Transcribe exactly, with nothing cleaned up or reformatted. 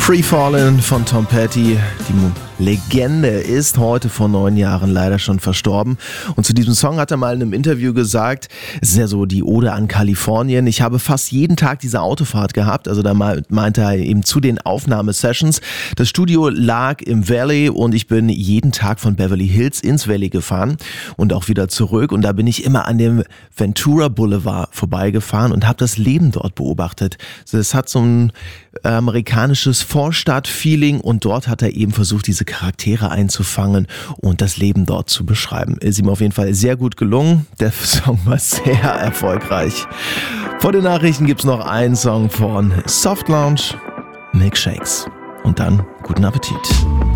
Free Fallin' von Tom Petty. Die Legende ist heute vor neun Jahren leider schon verstorben. Und zu diesem Song hat er mal in einem Interview gesagt, es ist ja so die Ode an Kalifornien. Ich habe fast jeden Tag diese Autofahrt gehabt. Also da meinte er eben zu den Aufnahmesessions. Das Studio lag im Valley und ich bin jeden Tag von Beverly Hills ins Valley gefahren und auch wieder zurück. Und da bin ich immer an dem Ventura Boulevard vorbeigefahren und habe das Leben dort beobachtet. Es hat so ein amerikanisches Vorstadt-Feeling und dort hat er eben versucht, diese Charaktere einzufangen und das Leben dort zu beschreiben. Ist ihm auf jeden Fall sehr gut gelungen. Der Song war sehr erfolgreich. Vor den Nachrichten gibt's noch einen Song von Soft Lounge, Milkshakes. Und dann guten Appetit.